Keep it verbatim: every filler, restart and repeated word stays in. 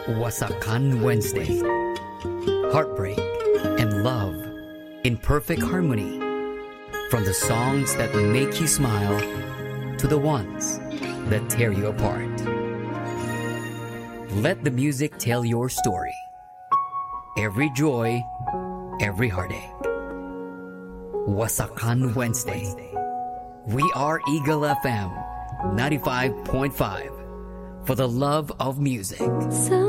Wasakan Wednesday. Heartbreak and love in perfect harmony. From the songs that make you smile to the ones that tear you apart. Let the music tell your story. Every joy, every heartache. Wasakan Wednesday. We are Eagle F M ninety-five point five for the love of music. So